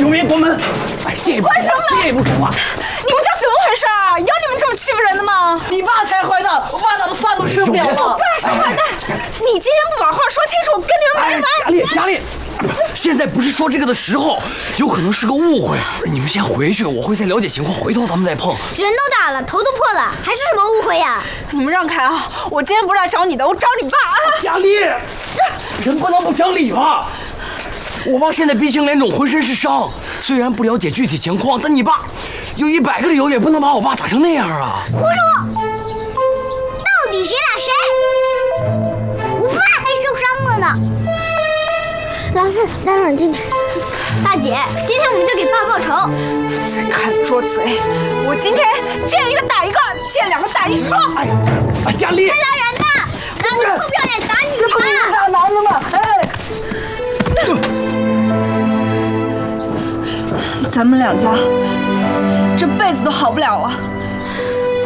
有民关门！哎，借一步说话，借一步说话。 你们家怎么回事啊？有你们这么欺负人的吗？ 你爸才坏蛋，我爸打的饭都吃不了了。 我爸是坏蛋，你今天不把话说清楚，我跟你们没完！ 佳丽，现在不是说这个的时候，有可能是个误会。你们先回去，我会再了解情况，回头咱们再碰。 人都打了，头都破了，还是什么误会呀？ 你们让开啊！我今天不是来找你的，我找你爸啊！ 佳丽，人不能不讲理吧？我爸现在鼻青脸肿，浑身是伤。虽然不了解具体情况，但你爸有100个理由，也不能把我爸打成那样啊！ 胡说！到底谁打谁？我爸还受伤了呢。老四，再冷静点。大姐，今天我们就给爸报仇。 再看捉贼！我今天见一个打一个，见2个打1双。 哎，佳丽， 快打人呐！男的臭不要脸，打女的！ 打男的吗？哎！咱们2家这辈子都好不了了。